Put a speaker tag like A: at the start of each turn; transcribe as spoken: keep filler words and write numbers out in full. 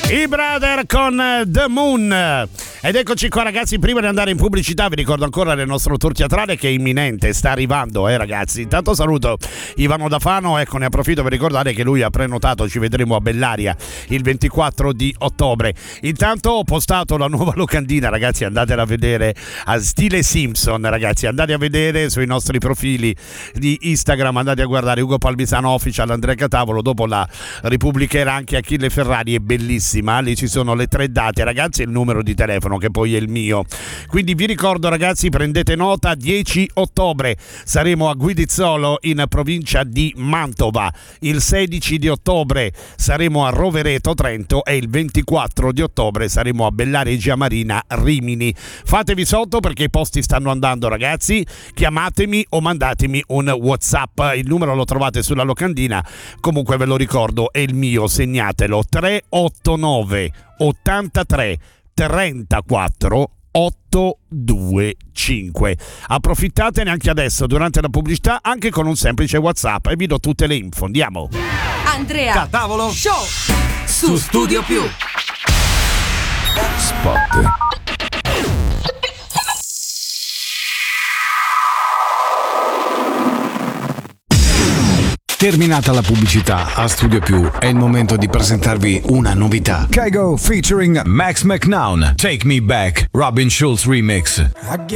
A: I Brother con The Moon. Ed eccoci qua ragazzi, prima di andare in pubblicità vi ricordo ancora del nostro tour teatrale che è imminente, sta arrivando eh ragazzi. Intanto saluto Ivano Da Fano, ecco ne approfitto per ricordare che lui ha prenotato, ci vedremo a Bellaria il ventiquattro di ottobre. Intanto ho postato la nuova locandina ragazzi, andatela a vedere a stile Simpson ragazzi, andate a vedere sui nostri profili di Instagram, andate a guardare Ugo Palmisano Official, Andrea Catavolo, dopo la ripubblicherà anche Achille Ferrari, è bellissima, lì ci sono le tre date ragazzi e il numero di telefono che poi è il mio, quindi vi ricordo ragazzi, prendete nota, dieci ottobre saremo a Guidizzolo in provincia di Mantova, il sedici di ottobre saremo a Rovereto Trento e il ventiquattro di ottobre saremo a Bellaregia Marina Rimini. Fatevi sotto perché i posti stanno andando ragazzi, chiamatemi o mandatemi un WhatsApp, il numero lo trovate sulla locandina, comunque ve lo ricordo è il mio, segnatelo, tre otto nove ottantatré trentaquattro ottocentoventicinque. Approfittatene anche adesso durante la pubblicità anche con un semplice WhatsApp e vi do tutte le info. Andiamo.
B: Andrea
C: Catavolo
B: Show su Studio Più.
C: Spot. Terminata la pubblicità, a Studio Più è il momento di presentarvi una novità. Kygo featuring Max McNown, Take Me Back, Robin Schulz remix.